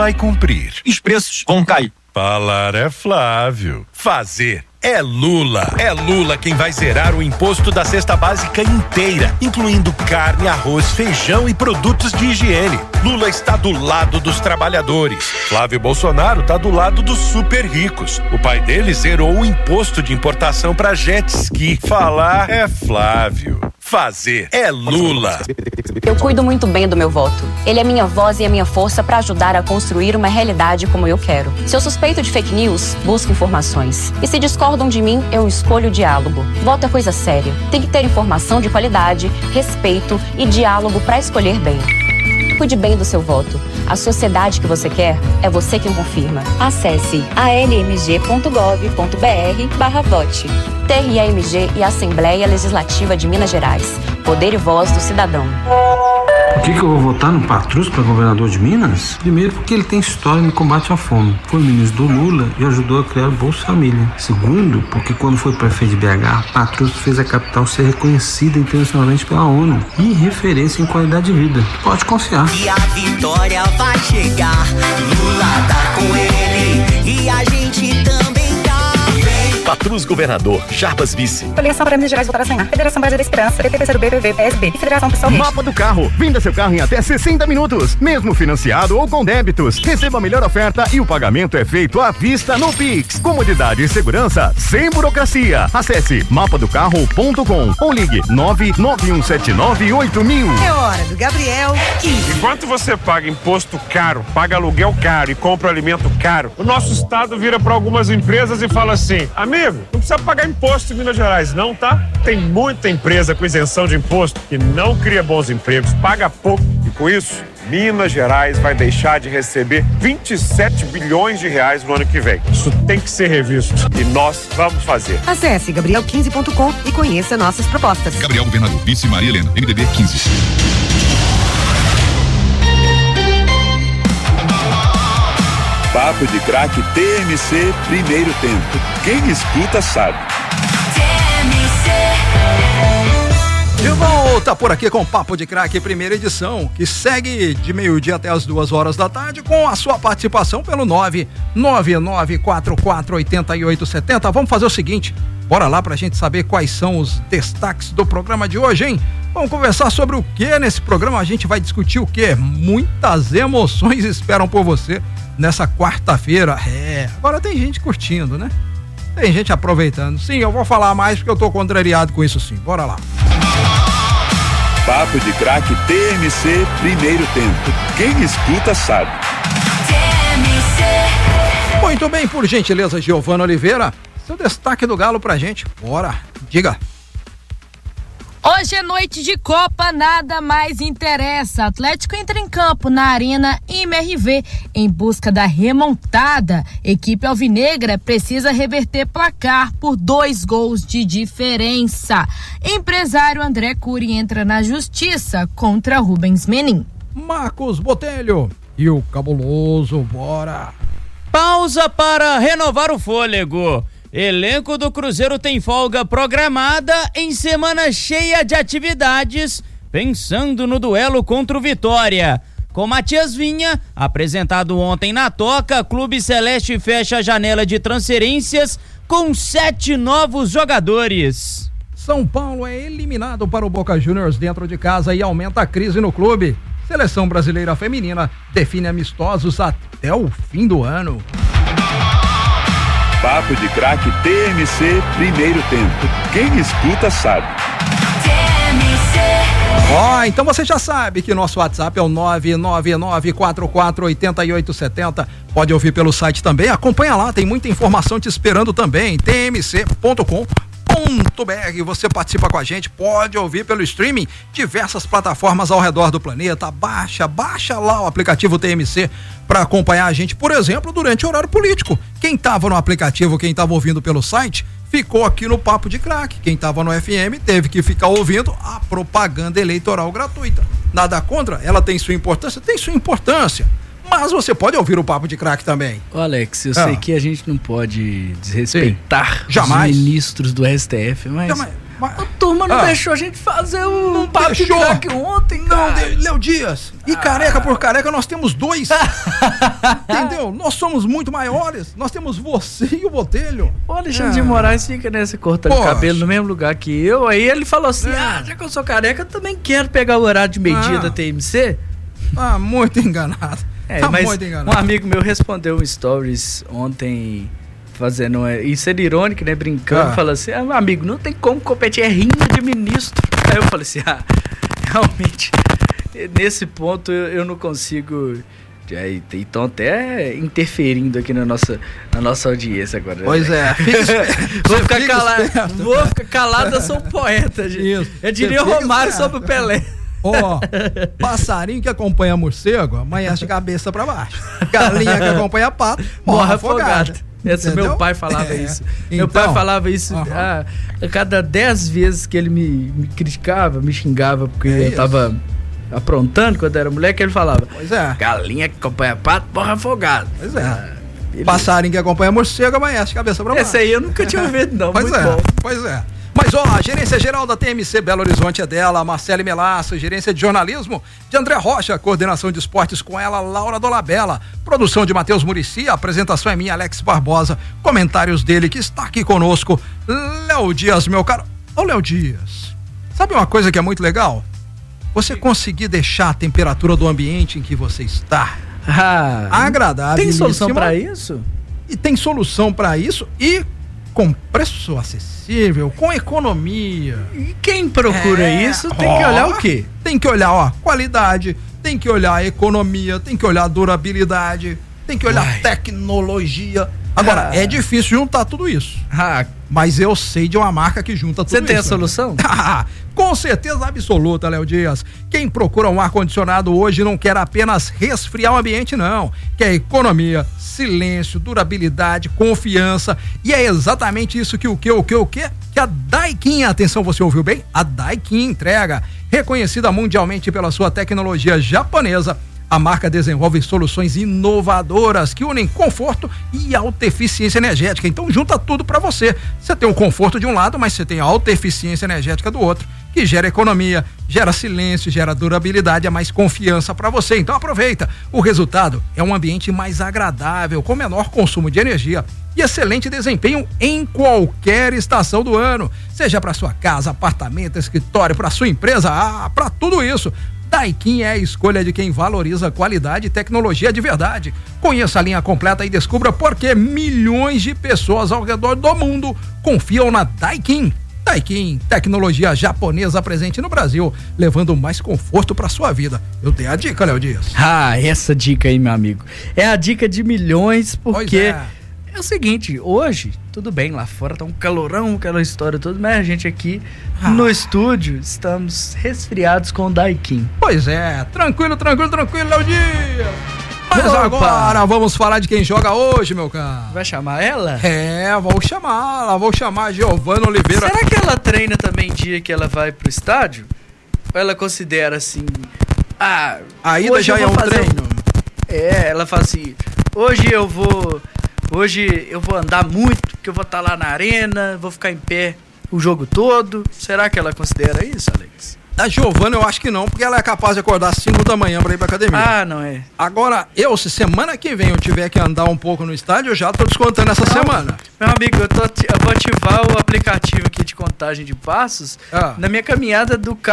vai cumprir. Os preços vão cair. Falar é Flávio. Fazer é Lula. É Lula quem vai zerar o imposto da cesta básica inteira, incluindo carne, arroz, feijão e produtos de higiene. Lula está do lado dos trabalhadores. Flávio Bolsonaro está do lado dos super ricos. O pai dele zerou o imposto de importação para jet ski. Falar é Flávio. Fazer é Lula. Eu cuido muito bem do meu voto. Ele é minha voz e a minha força para ajudar a construir uma realidade como eu quero. Se eu suspeito de fake news, busco informações. E se discordam de mim, eu escolho o diálogo. Voto é coisa séria. Tem que ter informação de qualidade, respeito e diálogo para escolher bem. Cuide bem do seu voto. A sociedade que você quer é você quem confirma. Acesse almg.gov.br/vote. TRAMG e Assembleia Legislativa de Minas Gerais. Poder e voz do cidadão. Por que eu vou votar no Patrus para governador de Minas? Primeiro, porque ele tem história no combate à fome. Foi ministro do Lula e ajudou a criar o Bolsa Família. Segundo, porque quando foi prefeito de BH, Patrus fez a capital ser reconhecida internacionalmente pela ONU e referência em qualidade de vida. Pode confiar. E a vitória vai chegar. Lula tá com ele e a gente também tá. Patrus governador, Jarbas vice. Coligação para Minas Gerais votar sem ar. Federação Brasileira da Esperança, PT, PCdoB, PV, PSB e Federação Pessoal. Mapa do carro. Venda seu carro em até 60 minutos, mesmo financiado ou com débitos. Receba a melhor oferta e o pagamento é feito à vista no Pix. Comodidade e segurança sem burocracia. Acesse mapadocarro.com ou ligue 991798000. É hora do Gabriel 15. Enquanto você paga imposto caro, paga aluguel caro e compra alimento caro, o nosso estado vira para algumas empresas e fala assim: amigo, não precisa pagar imposto em Minas Gerais, não, tá? Tem muita empresa com isenção de imposto que não cria bons empregos, paga pouco e com isso, Minas Gerais vai deixar de receber 27 bilhões de reais no ano que vem. Isso tem que ser revisto e nós vamos fazer. Acesse gabriel15.com e conheça nossas propostas. Gabriel Governador, vice Maria Helena, MDB 15. Papo de Craque TMC, primeiro tempo. Quem escuta sabe. De volta por aqui com Papo de Craque, primeira edição, que segue de meio-dia até as 2 da tarde com a sua participação pelo 999448870. Vamos fazer o seguinte, bora lá pra gente saber quais são os destaques do programa de hoje, hein? Vamos conversar sobre o que nesse programa? A gente vai discutir o que? Muitas emoções esperam por você nessa quarta-feira. Agora tem gente curtindo, né? Tem gente aproveitando. Sim, eu vou falar mais porque eu tô contrariado com isso sim. Bora lá. Papo de Craque TMC, primeiro tempo. Quem escuta sabe. Muito bem, por gentileza, Giovana Oliveira, seu destaque do Galo pra gente. Bora, diga. Hoje é noite de Copa, nada mais interessa. Atlético entra em campo na Arena MRV em busca da remontada. Equipe alvinegra precisa reverter placar por 2 gols de diferença. Empresário André Cury entra na justiça contra Rubens Menin. Marcos Botelho e o cabuloso, bora. Pausa para renovar o fôlego. Elenco do Cruzeiro tem folga programada em semana cheia de atividades, pensando no duelo contra o Vitória. Com Matias Vinha, apresentado ontem na Toca, Clube Celeste fecha a janela de transferências com 7 novos jogadores. São Paulo é eliminado para o Boca Juniors dentro de casa e aumenta a crise no clube. Seleção brasileira feminina define amistosos até o fim do ano. Papo de Craque TMC, primeiro tempo. Quem escuta sabe. Então você já sabe que nosso WhatsApp é o 999448870. Pode ouvir pelo site também, acompanha lá, tem muita informação te esperando também, tmc.com.br. Você participa com a gente, pode ouvir pelo streaming, diversas plataformas ao redor do planeta. Baixa lá o aplicativo TMC para acompanhar a gente, por exemplo, durante o horário político. Quem estava no aplicativo, quem estava ouvindo pelo site, ficou aqui no Papo de Craque. Quem estava no FM teve que ficar ouvindo a propaganda eleitoral gratuita. Nada contra, ela tem sua importância? Tem sua importância. Mas você pode ouvir o Papo de Craque também. Ô Alex, eu sei que a gente não pode desrespeitar jamais os ministros do STF, mas A turma não deixou a gente fazer um papo de craque ontem, cara. Não, Léo Dias. E careca por careca nós temos 2. Entendeu? Nós somos muito maiores. Nós temos você e o Botelho. O Alexandre de Moraes fica nessa cortando cabelo no mesmo lugar que eu. Aí ele falou assim, já que eu sou careca, eu também quero pegar o horário de meio-dia da TMC. Muito enganado. Mas muito enganado. Um amigo meu respondeu um stories ontem... fazendo isso, era irônico, né? Brincando, falando assim, amigo, não tem como competir, é rima de ministro. Aí eu falei assim, realmente, nesse ponto eu não consigo. Então até interferindo aqui na nossa audiência agora. Pois é. Vou ficar calado, eu sou um poeta, gente. Isso. Eu diria Romário sobre o Pelé. Passarinho que acompanha morcego, amanhã de cabeça pra baixo. Galinha que acompanha pato, morre afogada. Meu pai falava isso. Meu pai falava isso a cada 10 vezes que ele me criticava, me xingava, porque eu tava aprontando quando era moleque, ele falava: pois é. Galinha que acompanha pato, morre afogado. Pois é. Passarinho que acompanha morcego, amanhã de cabeça pra baixo. Esse aí eu nunca tinha ouvido, não. Pois muito é. bom. Pois é. Mas a gerência geral da TMC Belo Horizonte é dela, Marcele Melasso, gerência de jornalismo de André Rocha, coordenação de esportes com ela, Laura Dolabella, produção de Matheus Muricy, a apresentação é minha, Alex Barbosa, comentários dele que está aqui conosco, Léo Dias, meu caro. Léo Dias, sabe uma coisa que é muito legal? Você conseguir deixar a temperatura do ambiente em que você está agradável. Tem solução para isso? E tem solução para isso e com preço acessível, com economia. E quem procura isso tem que olhar o quê? Tem que olhar, qualidade, tem que olhar economia, tem que olhar durabilidade, tem que olhar tecnologia. Agora, é difícil juntar tudo isso. Mas eu sei de uma marca que junta tudo isso. Você tem a solução? Com certeza absoluta, Léo Dias. Quem procura um ar-condicionado hoje não quer apenas resfriar o ambiente, não. Quer economia, silêncio, durabilidade, confiança. E é exatamente isso que que a Daikin, atenção, você ouviu bem? A Daikin entrega. Reconhecida mundialmente pela sua tecnologia japonesa, a marca desenvolve soluções inovadoras que unem conforto e alta eficiência energética. Então junta tudo para você. Você tem o conforto de um lado, mas você tem a alta eficiência energética do outro, que gera economia, gera silêncio, gera durabilidade, é mais confiança para você. Então aproveita. O resultado é um ambiente mais agradável, com menor consumo de energia e excelente desempenho em qualquer estação do ano. Seja para sua casa, apartamento, escritório, para sua empresa, para tudo isso. Daikin é a escolha de quem valoriza qualidade e tecnologia de verdade. Conheça a linha completa e descubra por que milhões de pessoas ao redor do mundo confiam na Daikin. Daikin, tecnologia japonesa presente no Brasil, levando mais conforto para sua vida. Eu dei a dica, Léo Dias. Essa dica aí, meu amigo. É a dica de milhões, porque é o seguinte, hoje, tudo bem, lá fora tá um calorão, aquela história toda, mas a gente aqui no estúdio estamos resfriados com o Daikin. Pois é, tranquilo, Léo Dias. Mas agora vamos falar de quem joga hoje, meu caro. Vai chamar ela? Vou chamar a Giovana Oliveira. Será que ela treina também dia que ela vai pro estádio? Ou ela considera assim, ainda já é um treino? Ela fala assim, hoje eu vou andar muito, porque eu vou estar lá na arena, vou ficar em pé o jogo todo. Será que ela considera isso, Alex? A Giovana eu acho que não, porque ela é capaz de acordar às 5 da manhã pra ir pra academia. Não é. Agora, se semana que vem eu tiver que andar um pouco no estádio, eu já tô descontando essa semana. Meu amigo, eu vou ativar o aplicativo aqui de contagem de passos na minha caminhada do carro